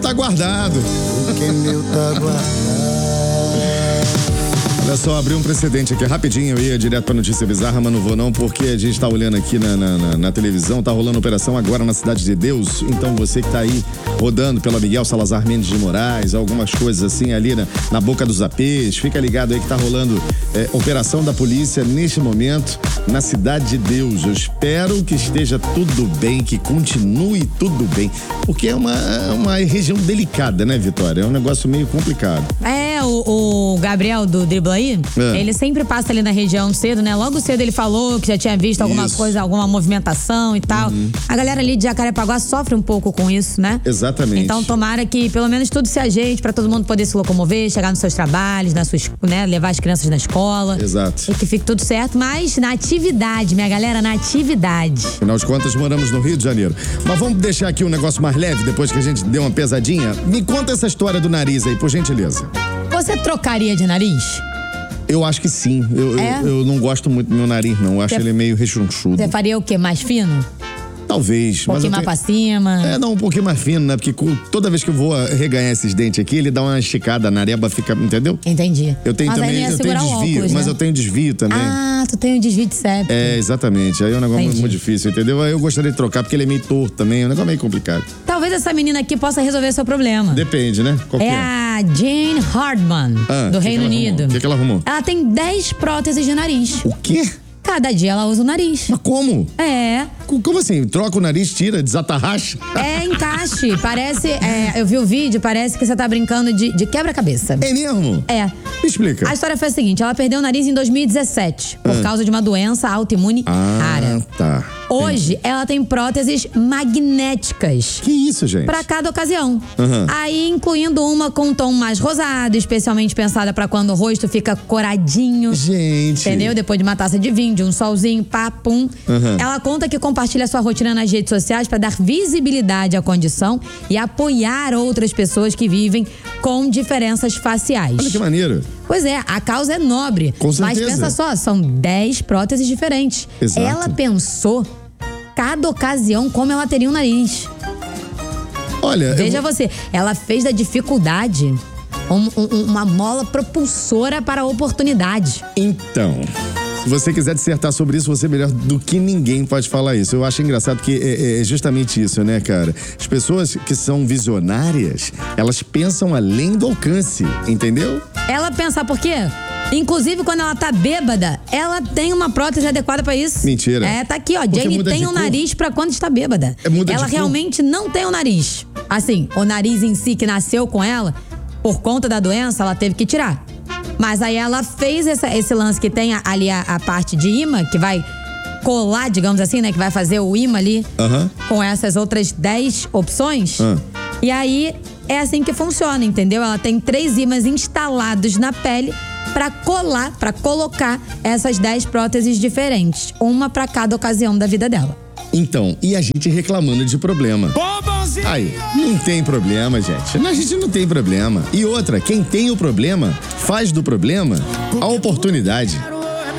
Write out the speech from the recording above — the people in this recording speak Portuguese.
tá guardado. O que é meu tá guardado. Olha só, abriu um precedente aqui rapidinho, eu ia direto pra notícia bizarra, mas não vou não, porque a gente tá olhando aqui na televisão, tá rolando operação agora na Cidade de Deus, então você que tá aí rodando pela Miguel Salazar Mendes de Moraes, algumas coisas assim ali na boca dos apês, fica ligado aí que tá rolando operação da polícia neste momento na Cidade de Deus. Eu espero que esteja tudo bem, que continue tudo bem, porque é uma região delicada, né, Vitória? É um negócio meio complicado. O Gabriel do Dribla aí, ele sempre passa ali na região cedo, né? Logo cedo ele falou que já tinha visto alguma coisa, alguma movimentação e tal. A galera ali de Jacarepaguá sofre um pouco com isso, né? Exatamente. Então tomara que pelo menos tudo se ajeite pra todo mundo poder se locomover, chegar nos seus trabalhos, né? Levar as crianças na escola. Exato. E que fique tudo certo, mas na atividade, minha galera, na atividade. Afinal de contas, moramos no Rio de Janeiro. Mas vamos deixar aqui um negócio mais leve, depois que a gente deu uma pesadinha. Me conta essa história do nariz aí, por gentileza. Você trocaria de nariz? Eu acho que sim. Eu não gosto muito do meu nariz, não. Eu acho ele meio rechonchudo. Você faria o quê? Mais fino? Talvez. Um pouquinho mais pra cima? Não, um pouquinho mais fino, né? Porque toda vez que eu vou reganhar esses dentes aqui, ele dá uma esticada, a nareba fica, entendeu? Entendi. Eu tenho também, eu tenho desvio, óculos, mas né? eu tenho desvio também. Ah, tu tem um desvio de septo. Exatamente. Aí é um negócio muito difícil, entendeu? Aí eu gostaria de trocar, porque ele é meio torto também, é um negócio meio complicado. Talvez essa menina aqui possa resolver seu problema. Depende, né? Qual que é? A Jane Hardman, do Reino Unido. O que ela arrumou? Ela tem 10 próteses de nariz. O quê? Cada dia ela usa o nariz. Mas como? Como assim? Troca o nariz, tira, desatarracha? Encaixe. Parece. Eu vi o vídeo, parece que você tá brincando de quebra-cabeça. É mesmo? Me explica. A história foi a seguinte: ela perdeu o nariz em 2017 por causa de uma doença autoimune rara. Tá. Hoje, ela tem próteses magnéticas. Que isso, gente? Pra cada ocasião. Aí, incluindo uma com um tom mais rosado, especialmente pensada pra quando o rosto fica coradinho. Gente. Entendeu? Depois de uma taça de vinho, de um solzinho, papum. Ela conta que compartilha sua rotina nas redes sociais pra dar visibilidade à condição e apoiar outras pessoas que vivem com diferenças faciais. Olha que maneiro. Pois é, a causa é nobre. Com certeza. Mas pensa só, são 10 próteses diferentes. Exato. Ela pensou cada ocasião como ela teria um nariz. Olha, Veja você, ela fez da dificuldade uma mola propulsora para a oportunidade. Então, se você quiser dissertar sobre isso, você melhor do que ninguém pode falar isso. Eu acho engraçado que é justamente isso, né, cara? As pessoas que são visionárias, elas pensam além do alcance, entendeu? Ela pensa por quê? Inclusive, quando ela tá bêbada, ela tem uma prótese adequada pra isso. Mentira. Tá aqui, ó. Porque Jane muda tem de um cor? nariz pra quando está bêbada. Ela realmente não tem um nariz. Assim, o nariz em si que nasceu com ela, por conta da doença, ela teve que tirar. Mas aí ela fez esse lance que tem ali a parte de imã, que vai colar, digamos assim, né? Que vai fazer o imã ali com essas outras 10 opções. E aí, é assim que funciona, entendeu? Ela tem 3 ímãs instalados na pele pra colar, pra colocar essas 10 próteses diferentes. Uma pra cada ocasião da vida dela. Então, e a gente reclamando de problema. Aí, não tem problema, gente. A gente não tem problema. E outra, quem tem o problema, faz do problema a oportunidade.